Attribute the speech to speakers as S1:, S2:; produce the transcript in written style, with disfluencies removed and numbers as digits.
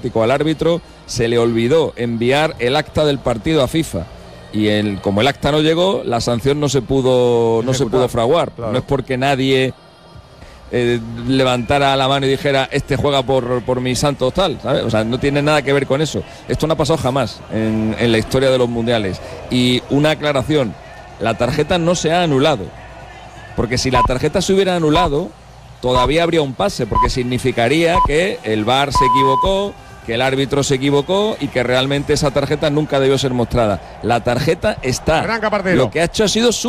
S1: informático al árbitro se le olvidó enviar el acta del partido a FIFA. Y como el acta no llegó, la sanción no se pudo fraguar. Claro. No es porque nadie levantara la mano y dijera este juega por mis santos tal, ¿sabes? O sea, no tiene nada que ver con eso. Esto no ha pasado jamás en la historia de los mundiales. Y una aclaración, la tarjeta no se ha anulado, porque si la tarjeta se hubiera anulado todavía habría un pase, porque significaría que el VAR se equivocó, que el árbitro se equivocó y que realmente esa tarjeta nunca debió ser mostrada. La tarjeta está. Lo que ha hecho ha sido